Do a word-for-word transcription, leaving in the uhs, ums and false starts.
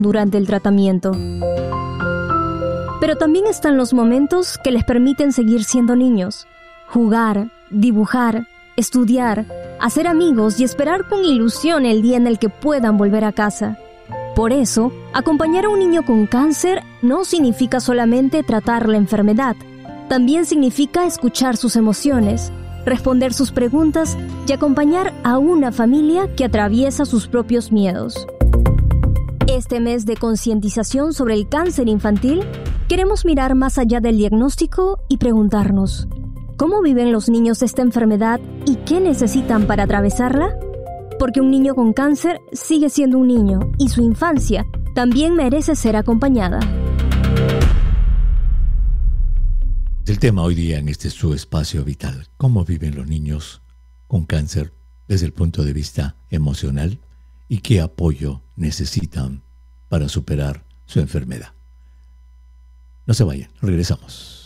durante el tratamiento. Pero también están los momentos que les permiten seguir siendo niños, jugar, dibujar, estudiar, hacer amigos y esperar con ilusión el día en el que puedan volver a casa. Por eso, acompañar a un niño con cáncer no significa solamente tratar la enfermedad, también significa escuchar sus emociones, responder sus preguntas y acompañar a una familia que atraviesa sus propios miedos. Este mes de concientización sobre el cáncer infantil, queremos mirar más allá del diagnóstico y preguntarnos: ¿cómo viven los niños esta enfermedad y qué necesitan para atravesarla? Porque un niño con cáncer sigue siendo un niño y su infancia también merece ser acompañada. El tema hoy día en este su espacio vital: ¿cómo viven los niños con cáncer desde el punto de vista emocional y qué apoyo necesitan para superar su enfermedad? No se vayan, regresamos.